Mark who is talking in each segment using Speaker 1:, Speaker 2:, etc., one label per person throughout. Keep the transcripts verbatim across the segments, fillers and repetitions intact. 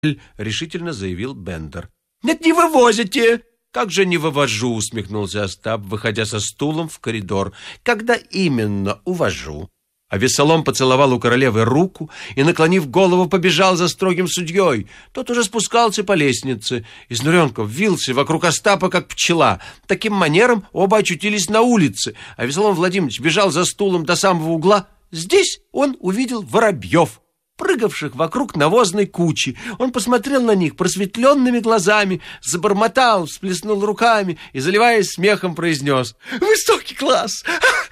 Speaker 1: — решительно заявил Бендер. «Нет, не вывозите!» «Как же не вывожу?» — усмехнулся Остап, выходя со стулом в коридор. «Когда именно увожу?» А Вессалом поцеловал у королевы руку и, наклонив голову, побежал за строгим судьей. Тот уже спускался по лестнице. Изнуренков вился вокруг Остапа, как пчела. Таким манером оба очутились на улице, а Вессалом Владимирович бежал за стулом до самого угла. Здесь он увидел воробьев, прыгавших вокруг навозной кучи. Он посмотрел на них просветленными глазами, забормотал, всплеснул руками и, заливаясь смехом, произнес: «Высокий класс!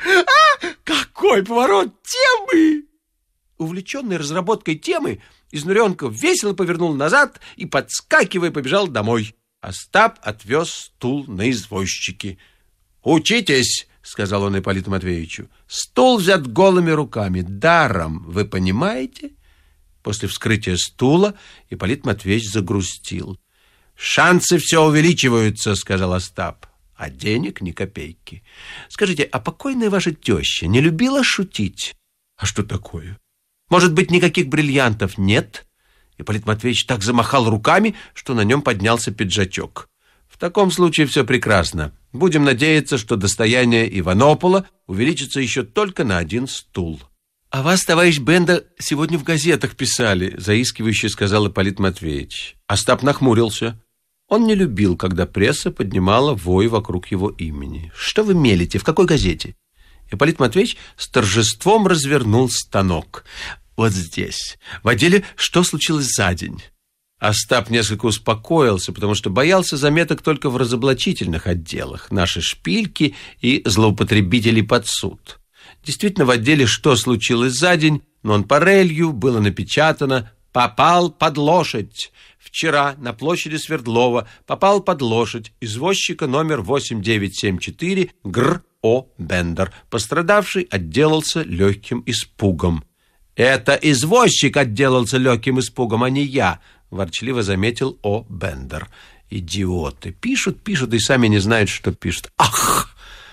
Speaker 1: А, какой поворот темы!» Увлеченный разработкой темы, Изнуренков весело повернул назад и, подскакивая, побежал домой. Остап отвез стул на извозчике. «Учитесь!» — сказал он Ипполиту Матвеевичу. «Стул взят голыми руками, даром, вы понимаете?» После вскрытия стула Ипполит Матвеевич загрустил. «Шансы все увеличиваются», — сказал Остап, — «а денег ни копейки. Скажите, а покойная ваша теща не любила шутить?» «А что такое? Может быть, никаких бриллиантов нет?» Ипполит Матвеевич так замахал руками, что на нем поднялся пиджачок. «В таком случае все прекрасно. Будем надеяться, что достояние Иванопола увеличится еще только на один стул». «А вас, товарищ Бендер, сегодня в газетах писали», — заискивающе сказал Ипполит Матвеевич. Остап нахмурился. Он не любил, когда пресса поднимала вой вокруг его имени. «Что вы мелите? В какой газете?» Ипполит Матвеевич с торжеством развернул станок. «Вот здесь, в отделе «Что случилось за день?». Остап несколько успокоился, потому что боялся заметок только в разоблачительных отделах, наши шпильки и злоупотребителей под суд. Действительно, в отделе «Что случилось за день?» нон-парелью было напечатано: «Попал под лошадь. Вчера на площади Свердлова попал под лошадь извозчика номер восемь девять семь четыре Гр. О. Бендер. Пострадавший отделался легким испугом». «Это извозчик отделался легким испугом, а не я», — ворчливо заметил О. Бендер. «Идиоты. Пишут, пишут и сами не знают, что пишут. Ах,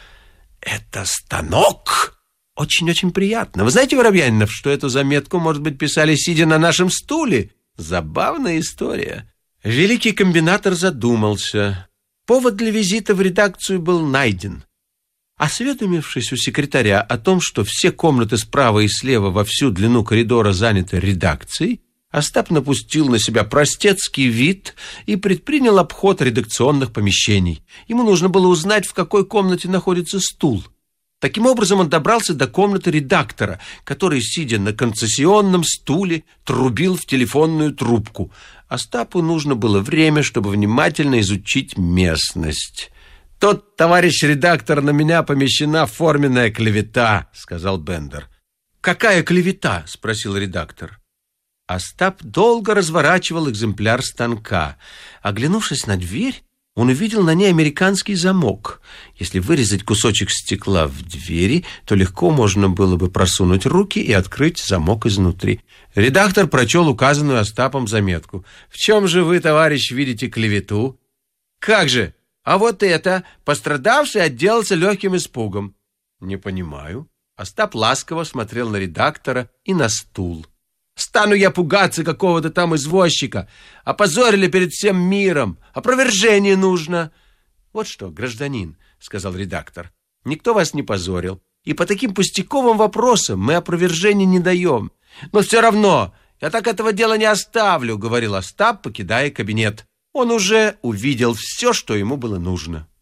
Speaker 1: это станок!» «Очень-очень приятно. Вы знаете, Воробьянинов, что эту заметку, может быть, писали, сидя на нашем стуле? Забавная история». Великий комбинатор задумался. Повод для визита в редакцию был найден. Осведомившись у секретаря о том, что все комнаты справа и слева во всю длину коридора заняты редакцией, Остап напустил на себя простецкий вид и предпринял обход редакционных помещений. Ему нужно было узнать, в какой комнате находится стул. Таким образом, он добрался до комнаты редактора, который, сидя на концессионном стуле, трубил в телефонную трубку. Остапу нужно было время, чтобы внимательно изучить местность. «Тут, товарищ редактор, на меня помещена форменная клевета», — сказал Бендер. «Какая клевета?» — спросил редактор. Остап долго разворачивал экземпляр станка. Оглянувшись на дверь, он увидел на ней американский замок. Если вырезать кусочек стекла в двери, то легко можно было бы просунуть руки и открыть замок изнутри. Редактор прочел указанную Остапом заметку. «В чем же вы, товарищ, видите клевету?» «Как же? А вот это, пострадавший отделался легким испугом». «Не понимаю». Остап ласково смотрел на редактора и на стул. «Стану я пугаться какого-то там извозчика. Опозорили перед всем миром. Опровержение нужно». «Вот что, гражданин, — сказал редактор, — никто вас не позорил. И по таким пустяковым вопросам мы опровержения не даем. Но все равно я так этого дела не оставлю, — говорил Остап, покидая кабинет. Он уже увидел все, что ему было нужно.